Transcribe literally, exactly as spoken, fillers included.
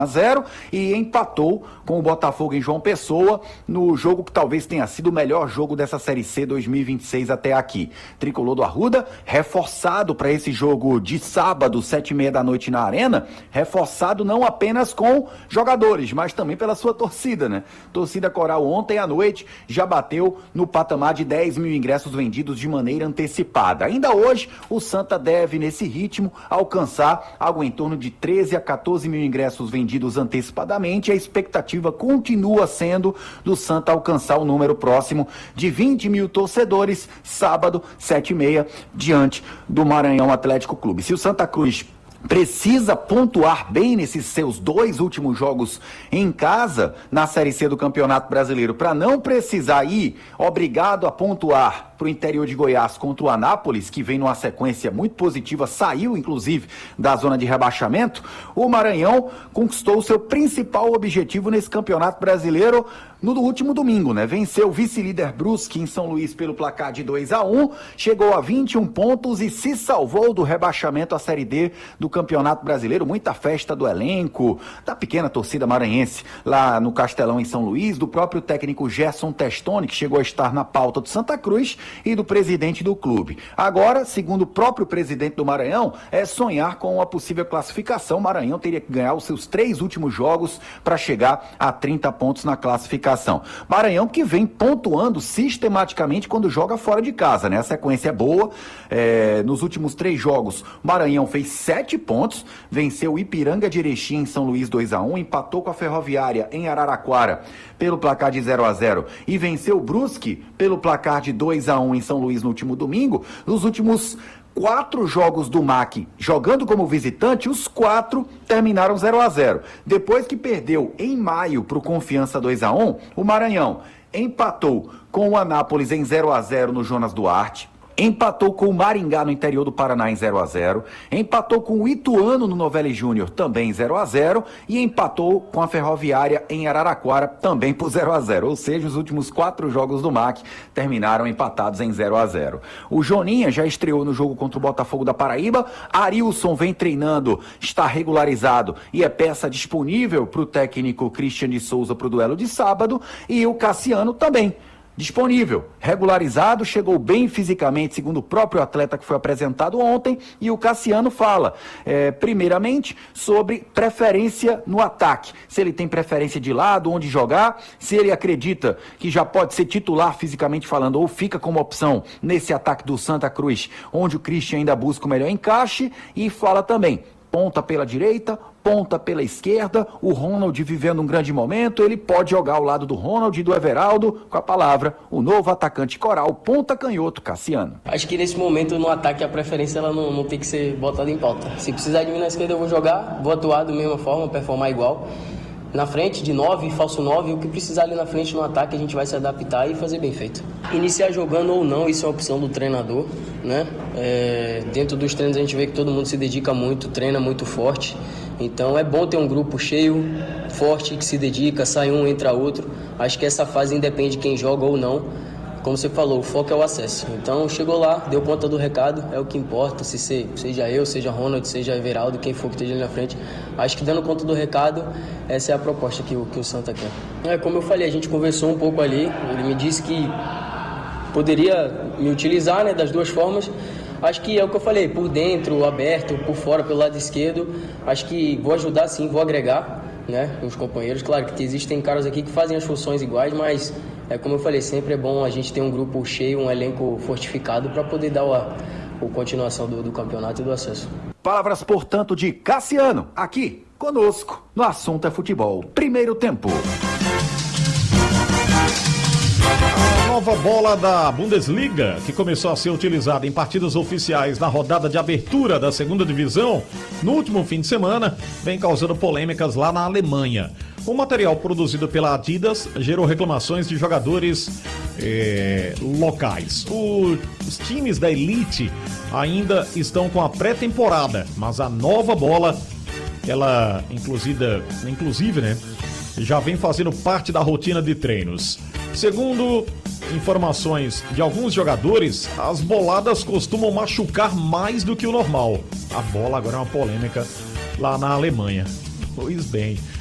a zero e empatou com o Botafogo em João Pessoa no jogo que talvez tenha sido o melhor jogo dessa Série C dois mil e vinte e seis até aqui. Tricolor do Arruda, reforçado para esse jogo de sábado, sete e meia da noite na Arena, reforçado não apenas com jogadores, mas também pela sua torcida, né? Torcida Coral ontem à noite já bateu no patamar de dez mil ingressos vendidos de maneira antecipada. Ainda hoje, o Santa deve, nesse ritmo, alcançar algo em torno de treze a quatorze mil ingressos vendidos antecipadamente. A expectativa continua sendo do Santa alcançar o número próximo de vinte mil torcedores, sábado, sete e meia, diante do Maranhão Atlético Clube. Se o Santa Cruz precisa pontuar bem nesses seus dois últimos jogos em casa, na Série C do Campeonato Brasileiro, para não precisar ir obrigado a pontuar para o interior de Goiás contra o Anápolis, que vem numa sequência muito positiva, saiu inclusive da zona de rebaixamento, o Maranhão conquistou o seu principal objetivo nesse Campeonato Brasileiro no último domingo, né? Venceu o vice-líder Brusque em São Luís pelo placar de dois a um, chegou a vinte e um pontos e se salvou do rebaixamento à Série D do Campeonato Brasileiro. Muita festa do elenco, da pequena torcida maranhense lá no Castelão em São Luís, do próprio técnico Gerson Testoni, que chegou a estar na pauta do Santa Cruz, e do presidente do clube. Agora, segundo o próprio presidente do Maranhão, é sonhar com uma possível classificação. O Maranhão teria que ganhar os seus três últimos jogos para chegar a trinta pontos na classificação. Maranhão que vem pontuando sistematicamente quando joga fora de casa, né? A sequência é boa. É, nos últimos três jogos, o Maranhão fez sete pontos, venceu o Ipiranga de Erechim em São Luís dois a um, empatou com a Ferroviária em Araraquara pelo placar de zero a zero e venceu o Brusque pelo placar de dois a um em São Luís no último domingo. Nos últimos quatro jogos do M A C, jogando como visitante, os quatro terminaram zero a zero. Depois que perdeu em maio para o Confiança dois a um, o Maranhão empatou com o Anápolis em zero a zero no Jonas Duarte, empatou com o Maringá no interior do Paraná em zero a zero, empatou com o Ituano no Novelli Júnior também zero a zero e empatou com a Ferroviária em Araraquara também por zero a zero, ou seja, os últimos quatro jogos do M A C terminaram empatados em zero a zero. O Joninha já estreou no jogo contra o Botafogo da Paraíba, Arilson vem treinando, está regularizado e é peça disponível para o técnico Christian de Souza para o duelo de sábado, e o Cassiano também disponível, regularizado, chegou bem fisicamente, segundo o próprio atleta que foi apresentado ontem, e o Cassiano fala, é, primeiramente, sobre preferência no ataque, se ele tem preferência de lado, onde jogar, se ele acredita que já pode ser titular fisicamente falando, ou fica como opção nesse ataque do Santa Cruz, onde o Christian ainda busca o melhor encaixe, e fala também, ponta pela direita, ponta pela esquerda, o Ronald vivendo um grande momento, ele pode jogar ao lado do Ronald e do Everaldo, com a palavra, o novo atacante Coral, ponta canhoto, Cassiano. Acho que nesse momento no ataque a preferência ela não, não tem que ser botada em pauta. Se precisar de mim na esquerda eu vou jogar, vou atuar da mesma forma, performar igual. Na frente, de nove, falso nove, o que precisar ali na frente no ataque a gente vai se adaptar e fazer bem feito. Iniciar jogando ou não, isso é uma opção do treinador, né? É, dentro dos treinos a gente vê que todo mundo se dedica muito, treina muito forte. Então é bom ter um grupo cheio, forte, que se dedica, sai um, entra outro. Acho que essa fase independe de quem joga ou não. Como você falou, o foco é o acesso. Então chegou lá, deu conta do recado, é o que importa, se ser, seja eu, seja Ronald, seja Everaldo, quem for que esteja ali na frente. Acho que dando conta do recado, essa é a proposta que o, que o Santa quer. É, como eu falei, a gente conversou um pouco ali, ele me disse que poderia me utilizar, né, das duas formas. Acho que é o que eu falei, por dentro, aberto, por fora, pelo lado esquerdo. Acho que vou ajudar sim, vou agregar, né, os companheiros. Claro que existem caras aqui que fazem as funções iguais, mas é como eu falei, sempre é bom a gente ter um grupo cheio, um elenco fortificado para poder dar a, a continuação do, do campeonato e do acesso. Palavras, portanto, de Cassiano, aqui conosco no Assunto é Futebol. Primeiro tempo. A nova bola da Bundesliga, que começou a ser utilizada em partidas oficiais na rodada de abertura da segunda divisão, no último fim de semana, vem causando polêmicas lá na Alemanha. O material produzido pela Adidas gerou reclamações de jogadores eh, locais. O, os times da Elite ainda estão com a pré-temporada, mas a nova bola, ela inclusive, inclusive, né, já vem fazendo parte da rotina de treinos. Segundo informações de alguns jogadores, as boladas costumam machucar mais do que o normal. A bola agora é uma polêmica lá na Alemanha. Pois bem,